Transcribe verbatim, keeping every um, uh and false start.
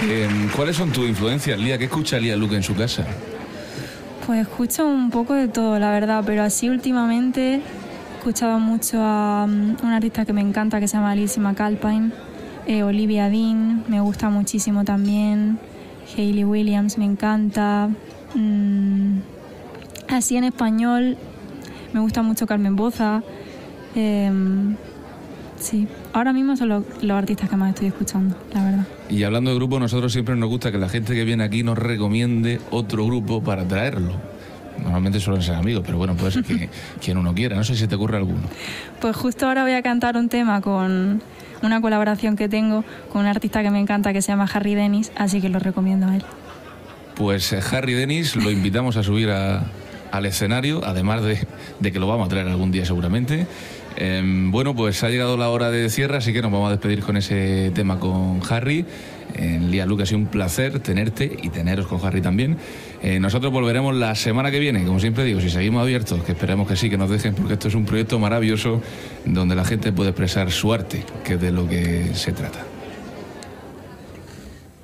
Eh, ¿Cuáles son tus influencias, Lía? ¿Qué escucha Lía Luque en su casa? Pues escucho un poco de todo, la verdad, pero así últimamente he escuchado mucho a um, una artista que me encanta que se llama Lizzie McAlpine, eh, Olivia Dean, me gusta muchísimo también, Hayley Williams me encanta, mm, así en español me gusta mucho Carmen Boza, eh, sí, ahora mismo son los, los artistas que más estoy escuchando, la verdad. Y hablando de grupo, nosotros siempre nos gusta que la gente que viene aquí nos recomiende otro grupo para traerlo. Normalmente suelen ser amigos, pero bueno, puede ser que quien uno quiera. No sé si te ocurre alguno. Pues justo ahora voy a cantar un tema con una colaboración que tengo con un artista que me encanta que se llama Harry Dennis, así que lo recomiendo a él. Pues eh, Harry Dennis lo invitamos a subir a, al escenario, además de, de que lo vamos a traer algún día seguramente. Eh, bueno, pues ha llegado la hora de cierre, así que nos vamos a despedir con ese tema con Harry. Eh, Lía Luque, ha sido un placer tenerte y teneros con Harry también. Eh, nosotros volveremos la semana que viene, como siempre digo, si seguimos abiertos, que esperemos que sí, que nos dejen, porque esto es un proyecto maravilloso donde la gente puede expresar su arte, que es de lo que se trata.